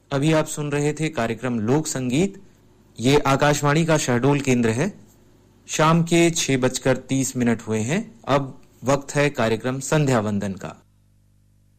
अभी आप सुन रहे थे कार्यक्रम लोक संगीत। ये आकाशवाणी का शहडोल केंद्र है। शाम के 6:30 हुए हैं। अब वक्त है कार्यक्रम संध्या वंदन का।